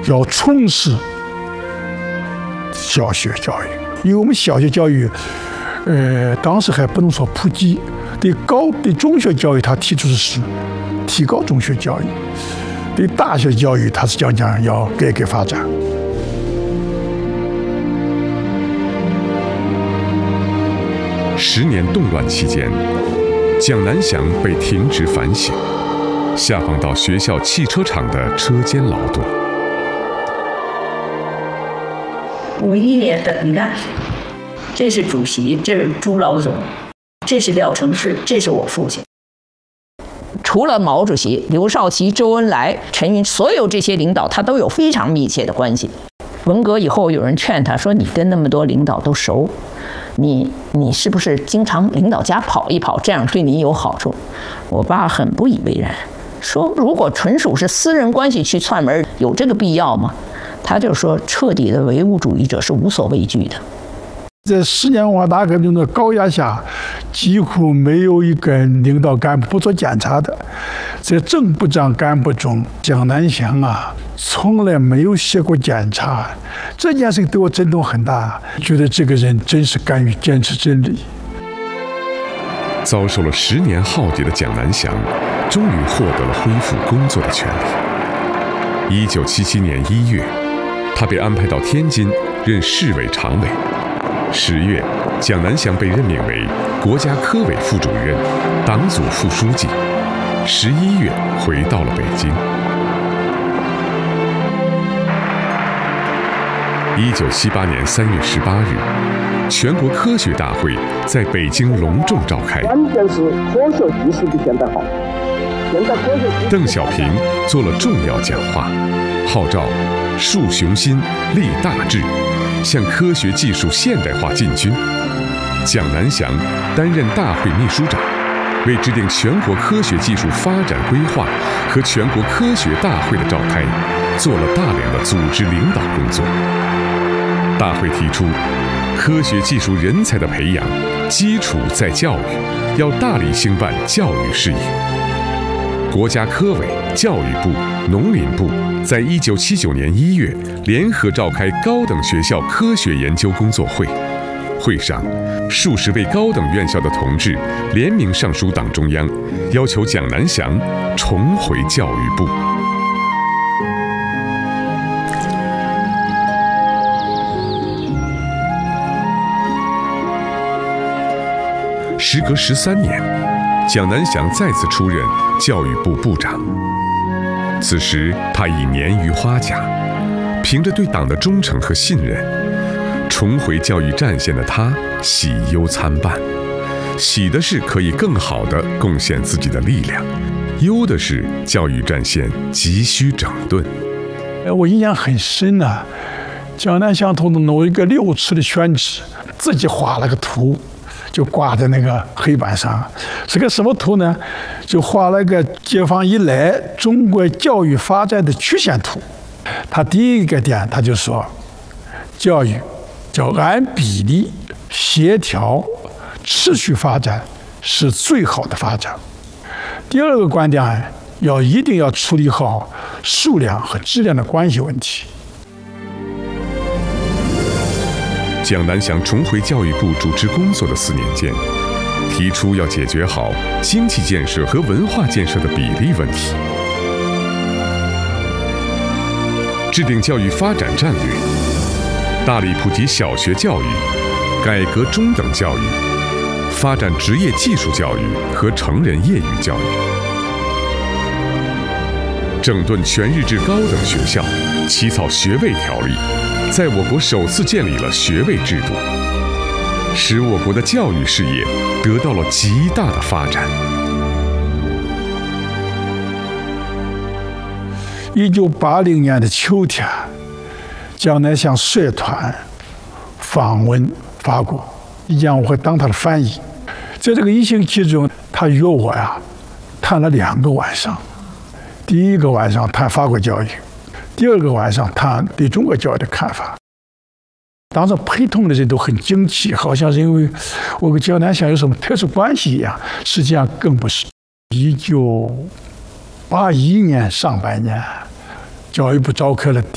要重视小学教育，因为我们小学教育，当时还不能说普及，对中学教育，他提出的是提高中学教育，对大学教育，他是讲要改革发展。 10年动乱期间，蒋南翔被停职反省，下放到学校汽车厂的车间劳动。 51年的，你看，这是主席，这是朱老总，这是廖承志，这是我父亲。除了毛主席、刘少奇、周恩来、陈云，所有这些领导，他都有非常密切的关系。文革以后，有人劝他说：“你跟那么多领导都熟，你是不是经常领导家跑一跑，这样对你有好处？”我爸很不以为然，说：“如果纯属是私人关系去串门，有这个必要吗？”他就说，彻底的唯物主义者是无所畏惧的。 在10年文化大革命的高压下，几乎没有一个领导干部不做检查的。在正部长干部中，蒋南翔从来没有写过检查，这件事情对我震动很大，觉得这个人真是敢于坚持真理。 遭受了10年浩劫的蒋南翔，终于获得了恢复工作的权利。1977年1月，他被安排到天津任市委常委。10月，蒋南翔被任命为国家科委副主任、党组副书记。11月回到了北京。1978年3月18日，全国科学大会在北京隆重召开。 关键是科学技术的现代化。 邓小平做了重要讲话，号召树雄心、立大志，向科学技术现代化进军。蒋南翔担任大会秘书长，为制定全国科学技术发展规划和全国科学大会的召开，做了大量的组织领导工作。大会提出，科学技术人才的培养基础在教育，要大力兴办教育事业。国家科委、教育部、农林部在1979年1月联合召开高等学校科学研究工作会，会上，数十位高等院校的同志联名上书党中央，要求蒋南翔重回教育部。时隔13年，蒋南翔再次出任教育部部长。此时他已年逾花甲，凭着对党的忠诚和信任，重回教育战线的他喜忧参半。喜的是可以更好地贡献自己的力量，忧的是教育战线急需整顿。 我印象很深蒋南翔同志弄一个6尺的宣纸，自己画了个图，就挂在那个黑板上。是个什么图呢？就画了个解放以来中国教育发展的曲线图。他第一个点，他就说，教育叫按比例、协调、持续发展是最好的发展。第二个观点，一定要处理好数量和质量的关系问题。 蒋南翔重回教育部主持工作的4年间，提出要解决好经济建设和文化建设的比例问题，制定教育发展战略，大力普及小学教育，改革中等教育，发展职业技术教育和成人业余教育，整顿全日制高等学校，起草学位条例，在我国首次建立了学位制度，使我国的教育事业得到了极大的发展。 1980年的秋天，蒋南翔率团访问法国，我会当他的翻译。在这个1星期中，他约我谈了2个晚上。第一个晚上谈法国教育，第二个晚上谈对中国教育的看法。当时陪同的人都很惊奇，好像是因为我跟蒋南翔有什么特殊关系一样，实际上更不是。1981年上半年，教育部召开了